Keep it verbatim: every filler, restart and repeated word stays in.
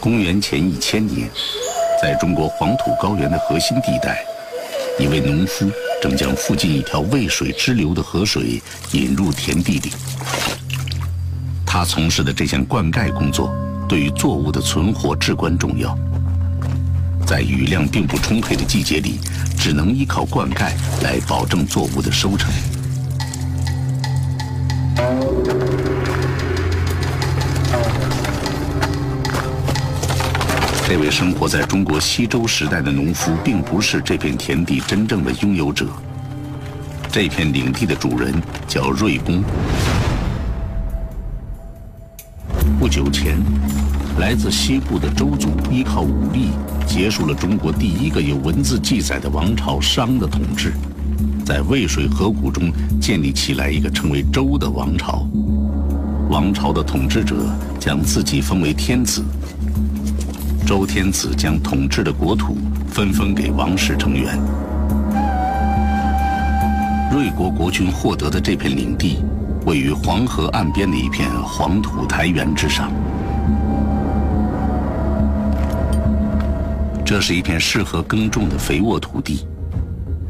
公元前一千年，在中国黄土高原的核心地带，一位农夫正将附近一条渭水支流的河水引入田地里。他从事的这项灌溉工作，对于作物的存活至关重要。在雨量并不充沛的季节里，只能依靠灌溉来保证作物的收成。这位生活在中国西周时代的农夫，并不是这片田地真正的拥有者。这片领地的主人叫芮公。不久前，来自西部的周族依靠武力结束了中国第一个有文字记载的王朝商的统治，在渭水河谷中建立起来一个称为周的王朝。王朝的统治者将自己封为天子。周天子将统治的国土分封给王室成员。芮国国君获得的这片领地，位于黄河岸边的一片黄土台原之上。这是一片适合耕种的肥沃土地。